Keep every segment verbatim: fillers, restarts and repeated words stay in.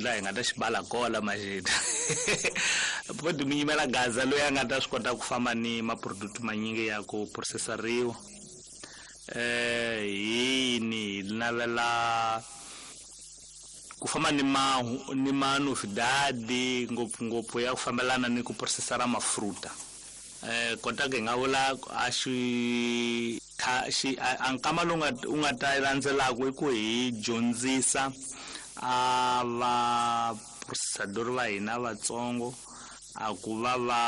la hi nga ta xi bala kola majita podi mi yimela gaza loyi a nga ta swi kota ku famba ni maproducti manyingi ya ku processariwa eh yini hi navela ku famba ni ma ni manufidadi ngopfungopfu ya ku fambelana ni ku processara mafruta eh kota ke nga vula a xi xi ankama lowu u nga ta landzelaka i ku hi dyondzisa a va processador va hina vatsongo a ku va va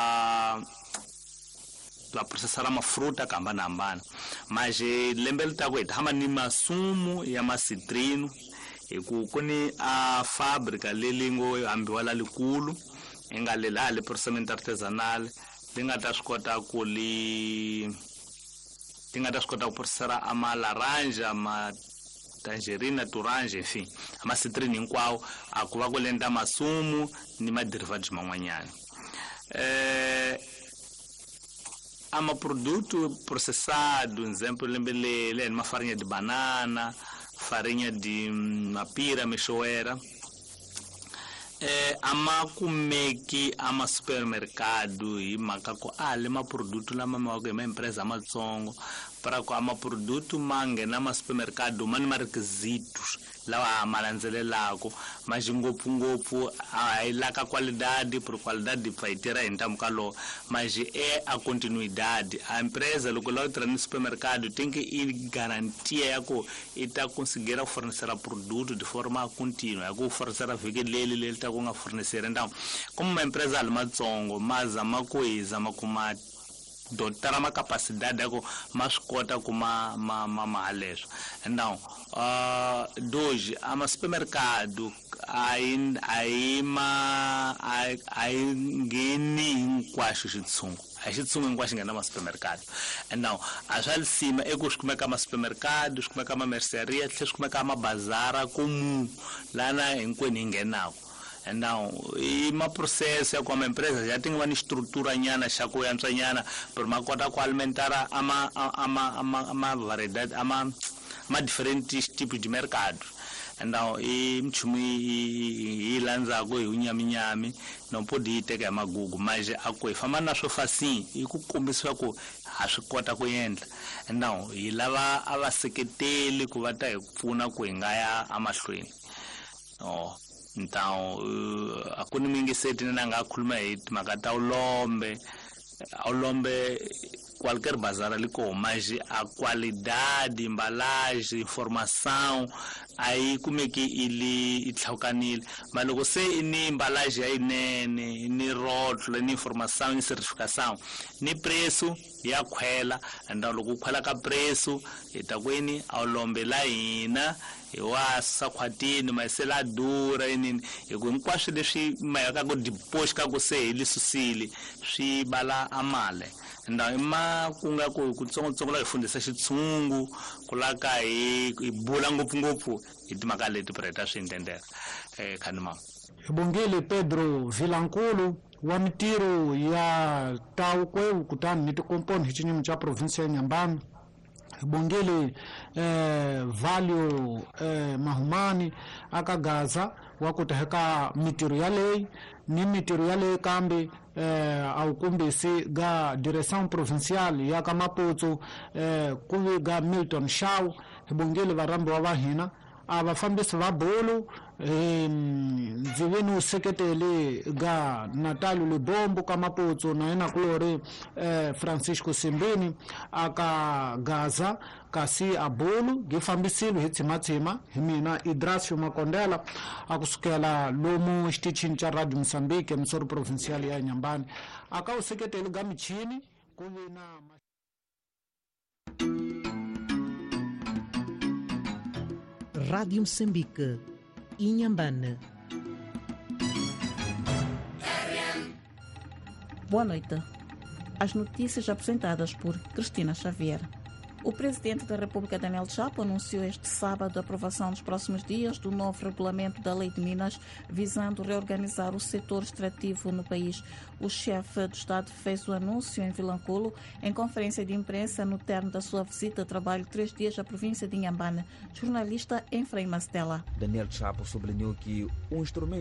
va processara mafruta ka hambanahambana maje lembe li tako hi tshama ni masumu ya masitrino hi ku ku ni a fabrica leyi ngo hambiwa la likulu i nga le la le processament artisanal li nga ta swi kota ku li ti nga ta swi kota ku processara ama laranja ma tangerina turange enfim ama citrine hinkwawo a ku va ku lenta masumu ni maderivados man'wanyana eh ama produto processado exemplo lembe le ma farinha de banana farinha de mapira mexoera eh ama kumeki ama supermercado hi mhaka ku a le ma produto lama ma ku ma empresa matsongo para ku ama produto mange na ma supermercado mani ma requisitos lawa ma landzelelako ma ngopfu ngopfu a ila ka qualidade por qualidade vai ter então calo mas é a continuidade a empresa loko lá entra no supermercado tem que ir garantia ya ku ita conseguir fornecer produto de forma contínua ya ku fornecer veke lele lele ta ku nga fornecer então como uma empresa almatsongo mas ama coisa ma kuma dotar uma capacidade de mais cota com uma uma uma malês então uh, dois a uma supermercado aí aí ma aí ngeni quase xitsungu a xitsungu ngwaxi ngena ma supermercado então a já cima é que como é que ma supermercados como é que ma mercearia como é que ma bazara comum lá na enquanto ngenako então e uma processo é como empresa já tem uma estrutura nhana chaco entra nhana por uma cota com alimentar a uma a uma a uma variedade a uma uma diferentes tipos de mercado então e mchumi e lanza go e unyami nyami não pode ter que magugu mas a coi fama na sua facinho e ku começou com a sua cota com entra então e lava a vaseketeli ku vata hi pfuna ku ingaya amahlweni oh então uh, a ku ni mingiseti na nga khuluma hi timhaka ta ulombe ulombe qualquer bazar ali com mas a qualidade embalagem informação aí como é que ele itlhaukanile mas loko se ni embalagem aí nene ni rótulo ni informação ni certificação ni preço ya khwela então loko khwela ka preço itakwini a ulombe la hina wa sakhwatini masela dura inini hiku hinkwaswo leswi mayaka ku deposit ka ku se hi lisusile swi bala amale ndawu ma ku nga ku kutsongotsongo la hi fundisa xitshungu ku la ka hi bula ngopfungopfu hi timhaka leti preta swi entendera eh khani mama Bongile Pedro Vilankulu wa mitiro ya taukweu kutani niti komponi hichinyumu cha provinsia ya Nyambani Bongile eh, value eh, mahumani akagaza wakutaheka mitiro ya lei ni mitiro ya lei kambi eh, au kumbisi ga direção provincial ya Kamaputsu eh, kuvi ga Milton Shaw Bongile varambi wa vahina abafambisi va bolo ndzivini useketeli ga Natalio Libombo Kamaputsu na ina kulori eh, Francisco Simbini aka gaza kasi abolo gifambisilo hi tsimatsima hi mina Idrasio Makondela akusukela lomu xitichini cha Radio Mozambique emisoro provincial ya Nyambani aka useketeli ga michini kuvi na Rádio Moçambique, Inhambane. Boa noite. As notícias apresentadas por Cristina Xavier. O presidente da República, Daniel Chapo, anunciou este sábado a aprovação nos próximos dias do novo regulamento da Lei de Minas, visando reorganizar o setor extrativo no país. O chefe do Estado fez o anúncio em Vilanculo, em conferência de imprensa, no termo da sua visita de trabalho três dias à província de Inhambane. Jornalista Efraim Mastela. Daniel Chapo sublinhou que o instrumento